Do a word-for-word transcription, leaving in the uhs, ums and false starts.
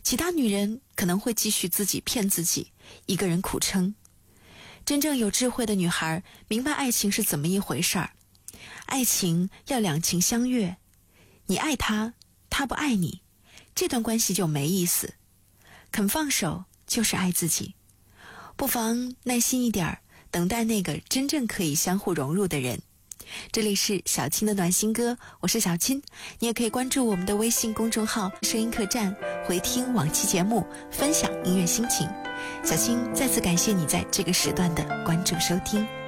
其他女人可能会继续自己骗自己，一个人苦撑。真正有智慧的女孩明白爱情是怎么一回事儿，爱情要两情相悦，你爱他，他不爱你，这段关系就没意思。肯放手就是爱自己，不妨耐心一点，等待那个真正可以相互融入的人。这里是小青的暖心歌，我是小青，你也可以关注我们的微信公众号声音客栈，回听往期节目，分享音乐心情。小青再次感谢你在这个时段的关注收听。